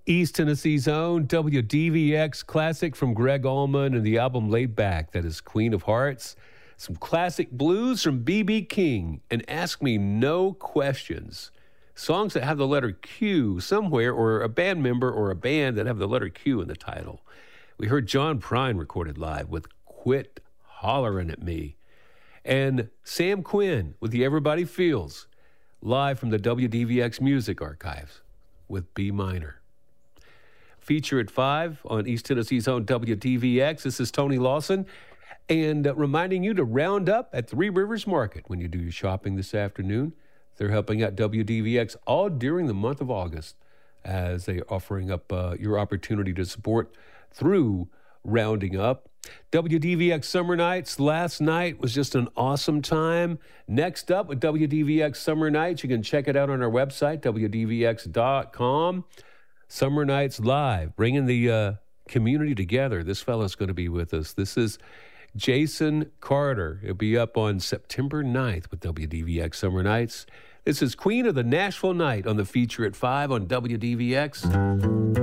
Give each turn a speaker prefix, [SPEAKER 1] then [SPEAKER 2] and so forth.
[SPEAKER 1] East Tennessee's own WDVX classic from Greg Allman and the album Laid Back. That is Queen of Hearts. Some classic blues from B.B. King and Ask Me No Questions. Songs that have the letter Q somewhere, or a band member or a band that have the letter Q in the title. We heard John Prine recorded live with Quit Hollering at Me. And Sam Quinn with the Everybody Feels, live from the WDVX Music Archives with B minor. Feature at 5 on East Tennessee's own WDVX. This is Tony Lawson, and reminding you to round up at Three Rivers Market when you do your shopping this afternoon. They're helping out WDVX all during the month of August as they're offering up your opportunity to support through rounding up. WDVX Summer Nights last night was just an awesome time. Next up with WDVX Summer Nights, you can check it out on our website, WDVX.com. Summer Nights Live, bringing the community together. This fellow's going to be with us. This is Jason Carter. He'll be up on September 9th with WDVX Summer Nights. This is Queen of the Nashville Night on the Feature at 5 on WDVX.